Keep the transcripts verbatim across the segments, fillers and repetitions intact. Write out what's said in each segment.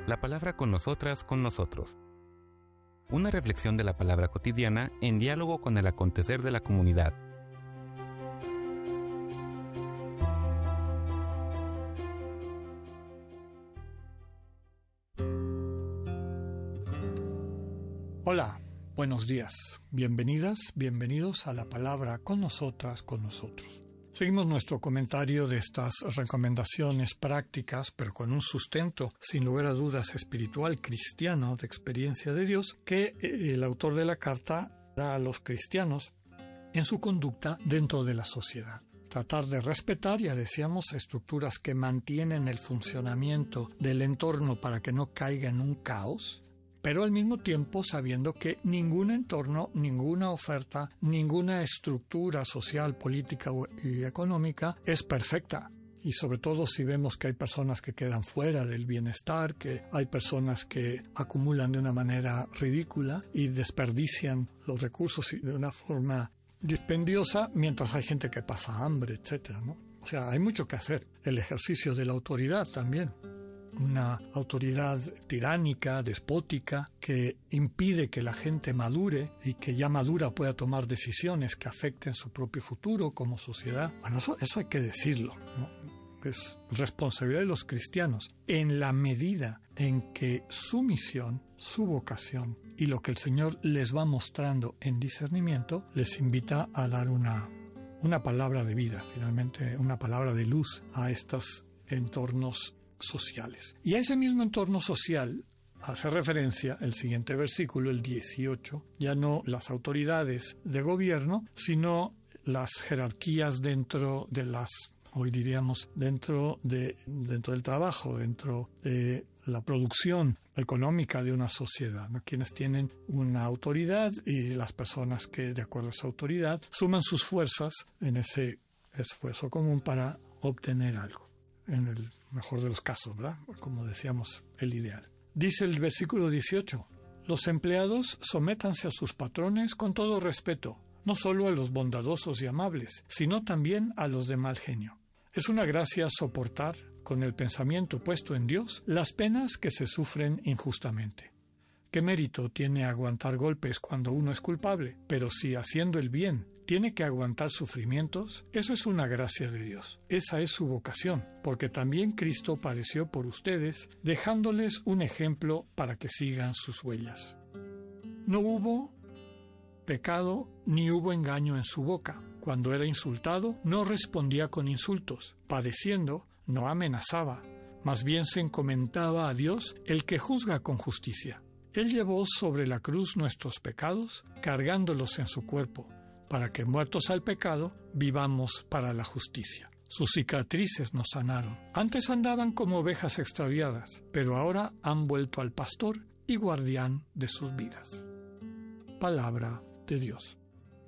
La palabra con nosotras, con nosotros. Una reflexión de la palabra cotidiana en diálogo con el acontecer de la comunidad. Hola, buenos días. Bienvenidas, bienvenidos a la palabra con nosotras, con nosotros. Seguimos nuestro comentario de estas recomendaciones prácticas, pero con un sustento, sin lugar a dudas, espiritual, cristiano, de experiencia de Dios, que el autor de la carta da a los cristianos en su conducta dentro de la sociedad. Tratar de respetar, ya decíamos, estructuras que mantienen el funcionamiento del entorno para que no caiga en un caos, pero al mismo tiempo sabiendo que ningún entorno, ninguna oferta, ninguna estructura social, política y económica es perfecta. Y sobre todo si vemos que hay personas que quedan fuera del bienestar, que hay personas que acumulan de una manera ridícula y desperdician los recursos de una forma dispendiosa, mientras hay gente que pasa hambre, etcétera, ¿no? O sea, hay mucho que hacer. El ejercicio de la autoridad también. Una autoridad tiránica, despótica, que impide que la gente madure y que ya madura pueda tomar decisiones que afecten su propio futuro como sociedad. Bueno, eso, eso hay que decirlo, ¿no? Es responsabilidad de los cristianos en la medida en que su misión, su vocación y lo que el Señor les va mostrando en discernimiento les invita a dar una, una palabra de vida, finalmente una palabra de luz a estos entornos sociales. Y a ese mismo entorno social hace referencia el siguiente versículo, el dieciocho, ya no las autoridades de gobierno, sino las jerarquías dentro de las, hoy diríamos, dentro de dentro del trabajo, dentro de la producción económica de una sociedad, ¿no? Quienes tienen una autoridad y las personas que, de acuerdo a esa autoridad, suman sus fuerzas en ese esfuerzo común para obtener algo. En el mejor de los casos, ¿verdad? Como decíamos, el ideal. Dice el versículo dieciocho, los empleados sométanse a sus patrones con todo respeto, no solo a los bondadosos y amables, sino también a los de mal genio. Es una gracia soportar, con el pensamiento puesto en Dios, las penas que se sufren injustamente. ¿Qué mérito tiene aguantar golpes cuando uno es culpable? Pero si haciendo el bien tiene que aguantar sufrimientos, eso es una gracia de Dios. Esa es su vocación, porque también Cristo padeció por ustedes, dejándoles un ejemplo para que sigan sus huellas. No hubo pecado ni hubo engaño en su boca. Cuando era insultado, no respondía con insultos. Padeciendo, no amenazaba. Más bien se encomendaba a Dios, el que juzga con justicia. Él llevó sobre la cruz nuestros pecados, cargándolos en su cuerpo, para que, muertos al pecado, vivamos para la justicia. Sus cicatrices nos sanaron. Antes andaban como ovejas extraviadas, pero ahora han vuelto al pastor y guardián de sus vidas. Palabra de Dios.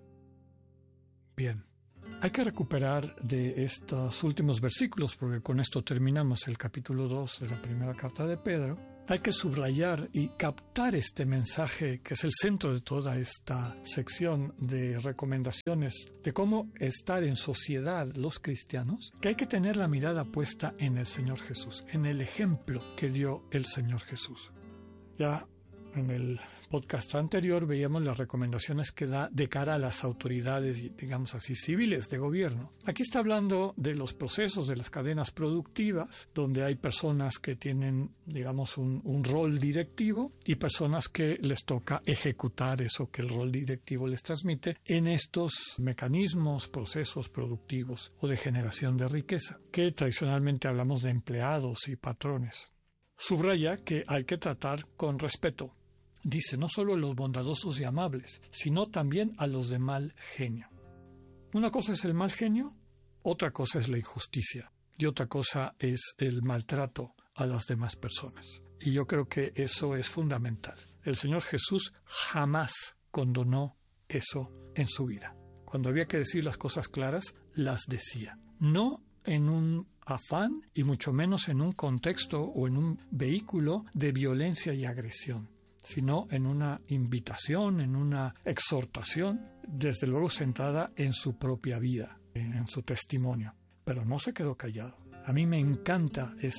Bien, hay que recuperar de estos últimos versículos, porque con esto terminamos el capítulo dos de la primera carta de Pedro. Hay que subrayar y captar este mensaje que es el centro de toda esta sección de recomendaciones de cómo estar en sociedad los cristianos, que hay que tener la mirada puesta en el Señor Jesús, en el ejemplo que dio el Señor Jesús. Ya en el podcast anterior veíamos las recomendaciones que da de cara a las autoridades, digamos así, civiles de gobierno. Aquí está hablando de los procesos de las cadenas productivas, donde hay personas que tienen, digamos, un, un rol directivo y personas que les toca ejecutar eso que el rol directivo les transmite en estos mecanismos, procesos productivos o de generación de riqueza, que tradicionalmente hablamos de empleados y patrones. Subraya que hay que tratar con respeto. Dice, no solo a los bondadosos y amables, sino también a los de mal genio. Una cosa es el mal genio, otra cosa es la injusticia, y otra cosa es el maltrato a las demás personas. Y yo creo que eso es fundamental. El Señor Jesús jamás condonó eso en su vida. Cuando había que decir las cosas claras, las decía. No en un afán y mucho menos en un contexto o en un vehículo de violencia y agresión, sino en una invitación, en una exhortación, desde luego centrada en su propia vida, en su testimonio. Pero no se quedó callado. A mí me encanta ese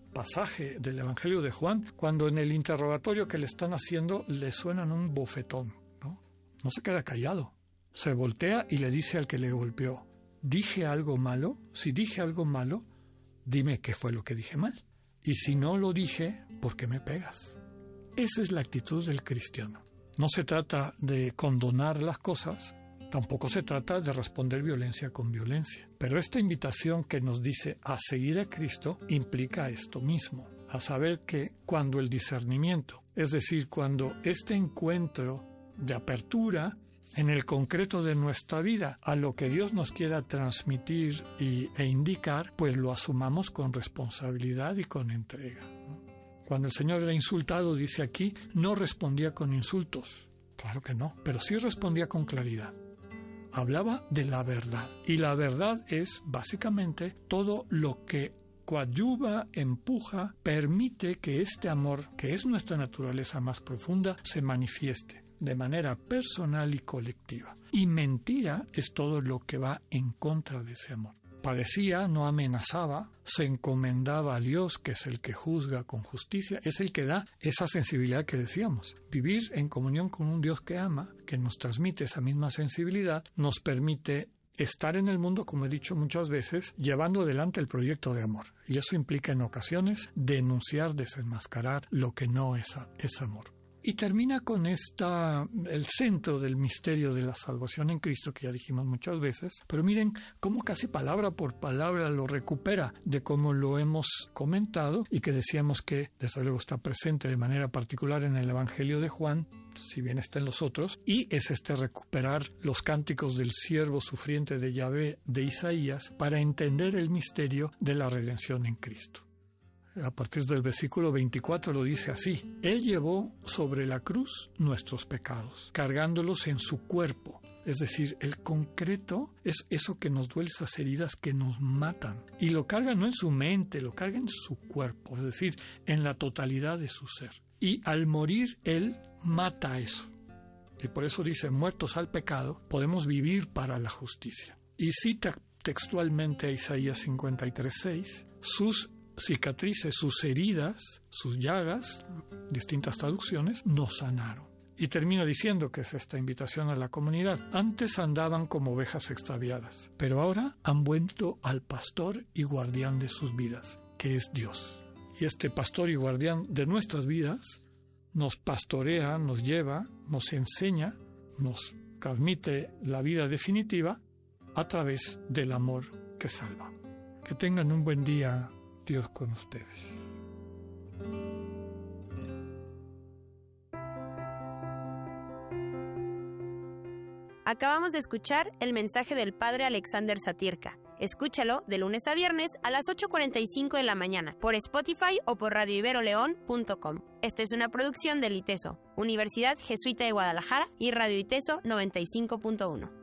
pasaje del Evangelio de Juan, cuando en el interrogatorio que le están haciendo le suenan un bofetón, ¿no? No se queda callado. Se voltea y le dice al que le golpeó: ¿dije algo malo? Si dije algo malo, dime qué fue lo que dije mal. Y si no lo dije, ¿por qué me pegas? Esa es la actitud del cristiano. No se trata de condonar las cosas, tampoco se trata de responder violencia con violencia. Pero esta invitación que nos dice a seguir a Cristo implica esto mismo, a saber que cuando el discernimiento, es decir, cuando este encuentro de apertura en el concreto de nuestra vida a lo que Dios nos quiera transmitir y, e indicar, pues lo asumamos con responsabilidad y con entrega, ¿no? Cuando el Señor era insultado, dice aquí, no respondía con insultos. Claro que no, pero sí respondía con claridad. Hablaba de la verdad. Y la verdad es, básicamente, todo lo que coadyuva, empuja, permite que este amor, que es nuestra naturaleza más profunda, se manifieste de manera personal y colectiva. Y mentira es todo lo que va en contra de ese amor. Padecía, no amenazaba, se encomendaba a Dios, que es el que juzga con justicia, es el que da esa sensibilidad que decíamos. Vivir en comunión con un Dios que ama, que nos transmite esa misma sensibilidad, nos permite estar en el mundo, como he dicho muchas veces, llevando adelante el proyecto de amor. Y eso implica en ocasiones denunciar, desenmascarar lo que no es, es amor. Y termina con esta, el centro del misterio de la salvación en Cristo, que ya dijimos muchas veces, pero miren cómo casi palabra por palabra lo recupera de cómo lo hemos comentado y que decíamos que desde luego está presente de manera particular en el Evangelio de Juan, si bien está en los otros, y es este recuperar los cánticos del siervo sufriente de Yahvé de Isaías para entender el misterio de la redención en Cristo. A partir del versículo veinticuatro lo dice así: Él llevó sobre la cruz nuestros pecados, cargándolos en su cuerpo. Es decir, el concreto es eso que nos duele, esas heridas que nos matan. Y lo carga no en su mente, lo carga en su cuerpo, es decir, en la totalidad de su ser. Y al morir, Él mata eso. Y por eso dice, muertos al pecado, podemos vivir para la justicia. Y cita textualmente a Isaías cincuenta y tres seis, sus cicatrices, sus heridas, sus llagas, distintas traducciones, nos sanaron. Y termina diciendo que es esta invitación a la comunidad. Antes andaban como ovejas extraviadas, pero ahora han vuelto al pastor y guardián de sus vidas, que es Dios. Y este pastor y guardián de nuestras vidas nos pastorea, nos lleva, nos enseña, nos transmite la vida definitiva a través del amor que salva. Que tengan un buen día, Dios con ustedes. Acabamos de escuchar el mensaje del Padre Alexander Satirka. Escúchalo de lunes a viernes a las ocho cuarenta y cinco de la mañana por Spotify o por radio ibero león punto com. Esta es una producción del ITESO, Universidad Jesuita de Guadalajara, y Radio ITESO noventa y cinco punto uno.